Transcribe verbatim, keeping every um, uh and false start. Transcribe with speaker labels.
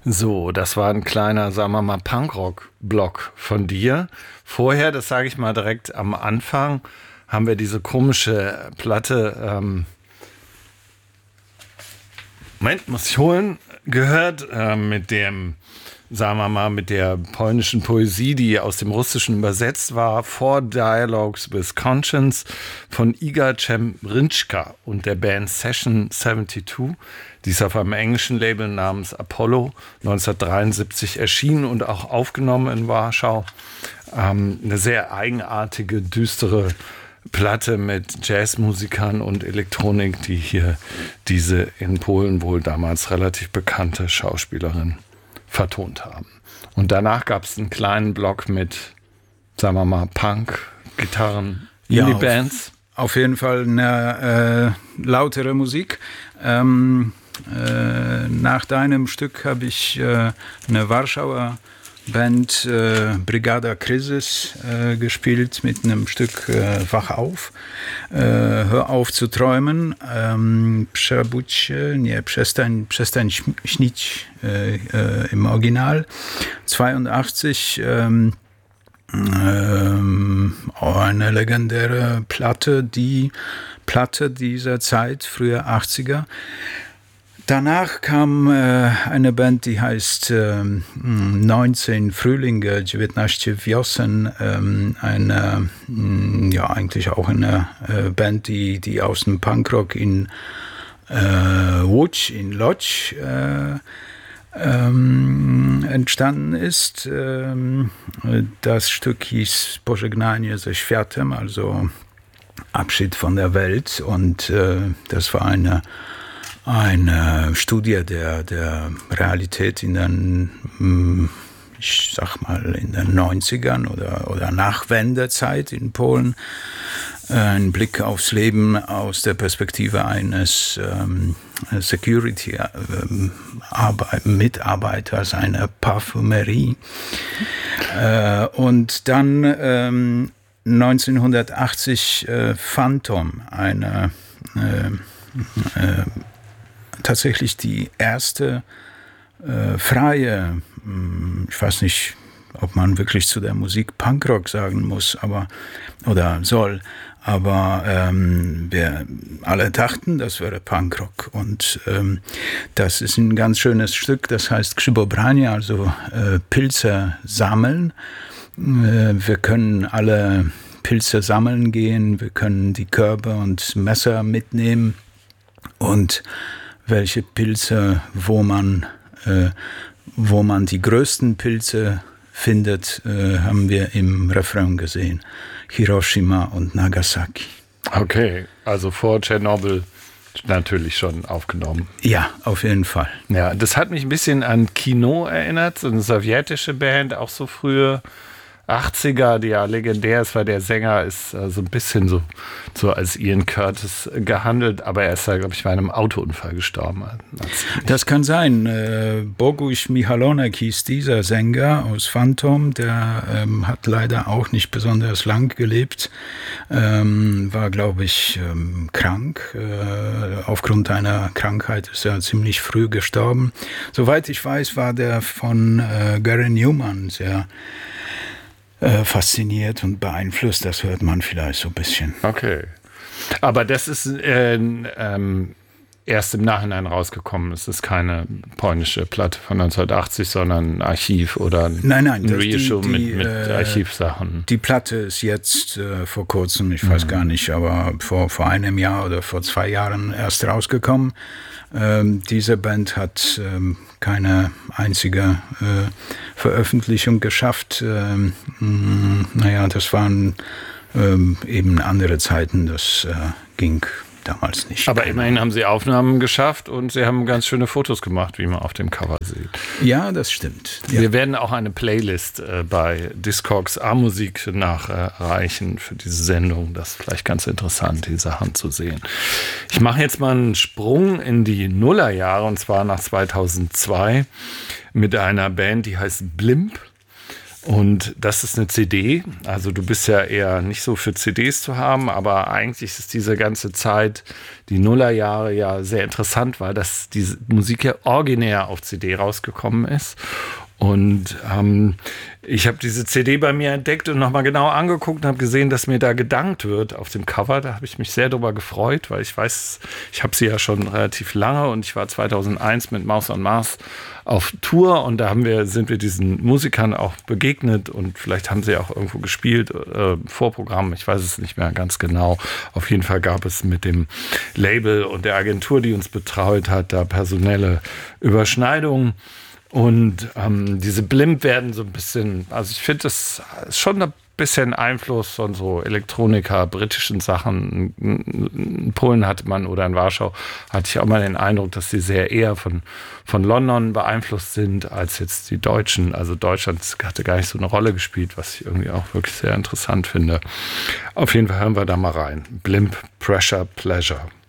Speaker 1: So, das war ein kleiner, sagen wir mal, Punkrock-Block von dir. Vorher, das sage ich mal direkt am Anfang, haben wir diese komische Platte, ähm, Moment, muss ich holen, gehört, äh, mit dem, sagen wir mal, mit der polnischen Poesie, die aus dem Russischen übersetzt war, Four Dialogues with Conscience von Igor Cemrynchka und der Band Session zweiundsiebzig. Die ist auf einem englischen Label namens Apollo neunzehnhundertdreiundsiebzig erschienen und auch aufgenommen in Warschau. Ähm, eine sehr eigenartige, düstere Platte mit Jazzmusikern und Elektronik, die hier diese in Polen wohl damals relativ bekannte Schauspielerin vertont haben. Und danach gab es einen kleinen Block mit, sagen wir mal, Punk, Gitarren,
Speaker 2: ja,
Speaker 1: Indie-Bands.
Speaker 2: Auf, auf jeden Fall eine äh, lautere Musik. Ähm, äh, nach deinem Stück habe ich äh, eine Warschauer Band äh, Brigada Kryzys äh, gespielt mit einem Stück äh, Wach auf, äh, Hör auf zu träumen, ähm, Przebudź się, nie, przestań, przestań śnić äh, äh, im Original, zweiundachtzig, ähm, ähm, eine legendäre Platte, die Platte dieser Zeit, früher achtziger. Danach kam äh, eine Band, die heißt äh, neunzehn Frühlinge, dziewiętnaście Wiosen, ähm, eine, mh, ja eigentlich auch eine äh, Band, die, die aus dem Punkrock in äh, Łódź, in Lodz äh, ähm, entstanden ist. Ähm, das Stück hieß Pożegnanie ze światem, also Abschied von der Welt, und äh, das war eine eine Studie der, der Realität in den, ich sag mal, in den neunzigern oder, oder Nachwendezeit in Polen. Ein Blick aufs Leben aus der Perspektive eines ähm, Security-Mitarbeiters einer Parfümerie. Äh, und dann ähm, neunzehnhundertachtzig äh, Phantom, eine äh, äh, tatsächlich die erste äh, freie, mh, ich weiß nicht, ob man wirklich zu der Musik Punkrock sagen muss, aber oder soll, aber ähm, wir alle dachten, das wäre Punkrock, und ähm, das ist ein ganz schönes Stück, das heißt Grzybobranie, also äh, Pilze sammeln. Äh, wir können alle Pilze sammeln gehen, wir können die Körbe und Messer mitnehmen, und welche Pilze, wo man, äh, wo man die größten Pilze findet, äh, haben wir im Refrain gesehen. Hiroshima und Nagasaki.
Speaker 1: Okay, also vor Tschernobyl natürlich schon aufgenommen.
Speaker 2: Ja, auf jeden Fall.
Speaker 1: Ja, das hat mich ein bisschen an Kino erinnert, so eine sowjetische Band, auch so frühe achtziger, die ja legendär ist, weil der Sänger ist äh, so ein bisschen so, so als Ian Curtis gehandelt, aber er ist ja, glaube ich, bei einem Autounfall gestorben.
Speaker 2: Das kann sein. Äh, Boguś Michalonek hieß dieser Sänger aus Phantom, der ähm, hat leider auch nicht besonders lang gelebt, ähm, war, glaube ich, ähm, krank. Äh, aufgrund einer Krankheit ist er ziemlich früh gestorben. Soweit ich weiß, war der von äh, Gary Newman sehr fasziniert und beeinflusst, das hört man vielleicht so ein bisschen.
Speaker 1: Okay. Aber das ist äh, ähm, erst im Nachhinein rausgekommen. Es ist keine polnische Platte von neunzehnhundertachtzig, sondern ein Archiv oder ein,
Speaker 2: nein, nein,
Speaker 1: ein Reissue
Speaker 2: die, die,
Speaker 1: mit, mit
Speaker 2: äh,
Speaker 1: Archivsachen.
Speaker 2: Die Platte ist jetzt äh, vor kurzem, ich weiß mhm. gar nicht, aber vor, vor einem Jahr oder vor zwei Jahren erst rausgekommen. Ähm, diese Band hat ähm, keine einzige äh, Veröffentlichung geschafft. Ähm, mh, naja, das waren ähm, eben andere Zeiten, das äh, ging damals nicht.
Speaker 1: Aber immerhin haben sie Aufnahmen geschafft und sie haben ganz schöne Fotos gemacht, wie man auf dem Cover sieht.
Speaker 2: Ja, das stimmt. Ja.
Speaker 1: Wir werden auch eine Playlist äh, bei Discogs A-Musik nachreichen für diese Sendung. Das ist vielleicht ganz interessant, die Sachen zu sehen. Ich mache jetzt mal einen Sprung in die Nullerjahre, und zwar nach zweitausendzwei mit einer Band, die heißt Blimp. Und das ist eine C D. Also du bist ja eher nicht so für C Ds zu haben, aber eigentlich ist diese ganze Zeit, die Nullerjahre, ja sehr interessant, weil das diese Musik ja originär auf C D rausgekommen ist. Und ähm, ich habe diese C D bei mir entdeckt und nochmal genau angeguckt und habe gesehen, dass mir da gedankt wird auf dem Cover. Da habe ich mich sehr drüber gefreut, weil ich weiß, ich habe sie ja schon relativ lange und ich war zweitausendeins mit Mouse on Mars auf Tour und da haben wir, sind wir diesen Musikern auch begegnet und vielleicht haben sie auch irgendwo gespielt, äh, Vorprogramm, ich weiß es nicht mehr ganz genau. Auf jeden Fall gab es mit dem Label und der Agentur, die uns betreut hat, da personelle Überschneidungen. Und ähm, diese Blimp werden so ein bisschen, also ich finde, das ist schon ein bisschen Einfluss von so Elektroniker, britischen Sachen. In Polen hatte man oder in Warschau hatte ich auch mal den Eindruck, dass sie sehr eher von, von London beeinflusst sind als jetzt die Deutschen. Also Deutschland hatte gar nicht so eine Rolle gespielt, was ich irgendwie auch wirklich sehr interessant finde. Auf jeden Fall hören wir da mal rein. Blimp, Pressure, Pleasure.